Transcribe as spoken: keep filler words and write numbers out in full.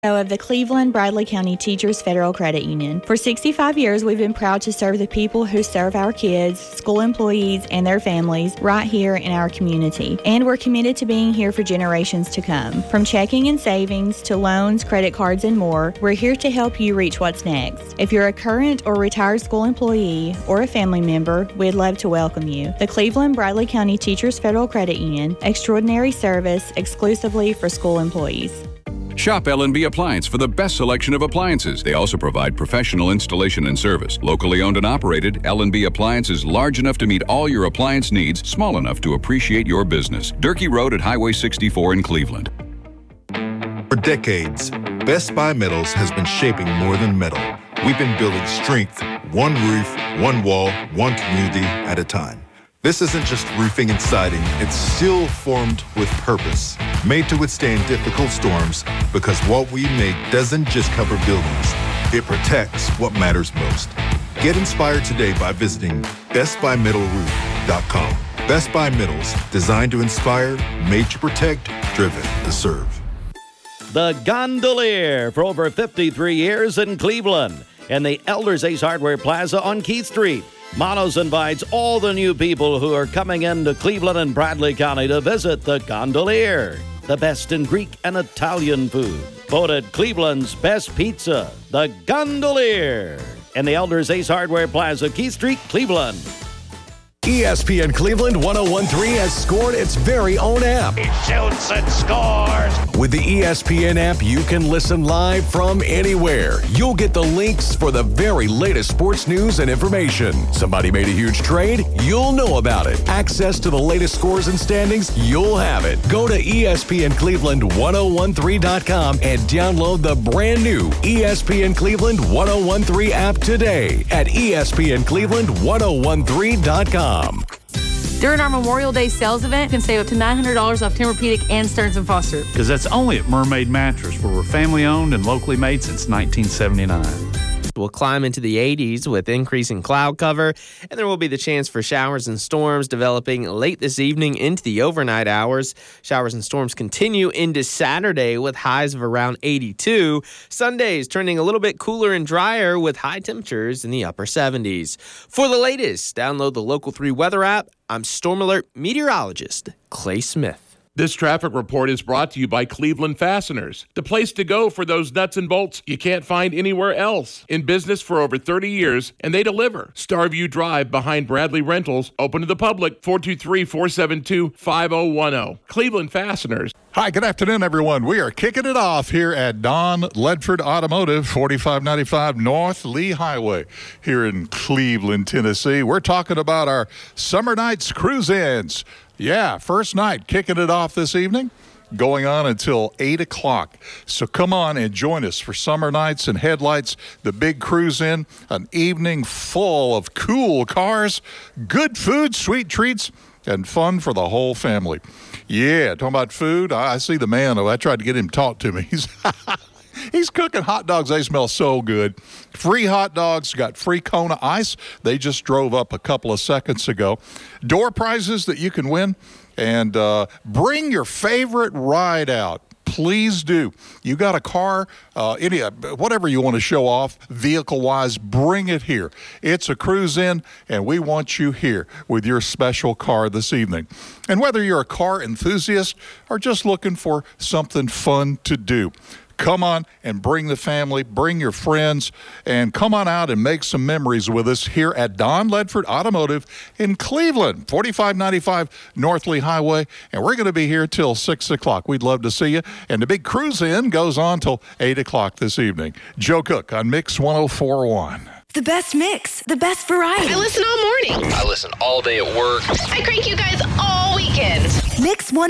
of the Cleveland Bradley County Teachers Federal Credit Union. For sixty-five years, we've been proud to serve the people who serve our kids, school employees, and their families right here in our community. And we're committed to being here for generations to come. From checking and savings to loans, credit cards, and more, we're here to help you reach what's next. If you're a current or retired school employee or a family member, we'd love to welcome you. The Cleveland Bradley County Teachers Federal Credit Union, extraordinary service exclusively for school employees. Shop L and B Appliance for the best selection of appliances. They also provide professional installation and service. Locally owned and operated, L and B Appliance is large enough to meet all your appliance needs, small enough to appreciate your business. Durkee Road at Highway sixty-four in Cleveland. For decades, Best Buy Metals has been shaping more than metal. We've been building strength, one roof, one wall, one community at a time. This isn't just roofing and siding, it's steel formed with purpose, made to withstand difficult storms, because what we make doesn't just cover buildings, it protects what matters most. Get inspired today by visiting best buy metal roof dot com. Best Buy Metals, designed to inspire, made to protect, driven to serve. The Gondolier for over fifty-three years in Cleveland and the Elders Ace Hardware Plaza on Keith Street. Monos invites all the new people who are coming into Cleveland and Bradley County to visit the Gondolier, the best in Greek and Italian food. Voted Cleveland's best pizza, the Gondolier, and the Elders Ace Hardware Plaza, Keith Street, Cleveland. E S P N Cleveland one oh one point three has scored its very own app. It shoots and scores. With the E S P N app, you can listen live from anywhere. You'll get the links for the very latest sports news and information. Somebody made a huge trade? You'll know about it. Access to the latest scores and standings? You'll have it. Go to E S P N Cleveland ten thirteen dot com and download the brand new E S P N Cleveland ten thirteen app today at E S P N Cleveland ten thirteen dot com. During our Memorial Day sales event, you can save up to nine hundred dollars off Tempur-Pedic and Stearns and Foster. Because that's only at Mermaid Mattress, where we're family-owned and locally made since nineteen seventy-nine. We'll climb into the eighties with increasing cloud cover, and there will be the chance for showers and storms developing late this evening into the overnight hours. Showers and storms continue into Saturday with highs of around eighty-two. Sunday's turning a little bit cooler and drier with high temperatures in the upper seventies. For the latest, download the Local three weather app. I'm Storm Alert meteorologist Clay Smith. This traffic report is brought to you by Cleveland Fasteners, the place to go for those nuts and bolts you can't find anywhere else. In business for over thirty years, and they deliver. Starview Drive behind Bradley Rentals, open to the public, four two three, four seven two, five oh one oh. Cleveland Fasteners. Hi, good afternoon, everyone. We are kicking it off here at Don Ledford Automotive, forty-five ninety-five North Lee Highway here in Cleveland, Tennessee. We're talking about our Summer Nights Cruise-Ins. Yeah, first night, kicking it off this evening, going on until eight o'clock. So come on and join us for Summer Nights and Headlights, the big cruise-in, an evening full of cool cars, good food, sweet treats, and fun for the whole family. Yeah, talking about food, I see the man. I tried to get him to talk to me. He's He's cooking hot dogs. They smell so good. Free hot dogs. Got free Kona Ice. They just drove up a couple of seconds ago. Door prizes that you can win. And uh, bring your favorite ride out. Please do. You got a car, uh, any whatever you want to show off, vehicle-wise, bring it here. It's a cruise-in, and we want you here with your special car this evening. And whether you're a car enthusiast or just looking for something fun to do, come on and bring the family, bring your friends, and come on out and make some memories with us here at Don Ledford Automotive in Cleveland, forty-five ninety-five North Lee Highway. And we're going to be here till six o'clock. We'd love to see you. And the big cruise-in goes on till eight o'clock this evening. Joe Cook on Mix one oh four point one. The best mix, the best variety. I listen all morning. I listen all day at work. I crank you guys all weekend. Mix one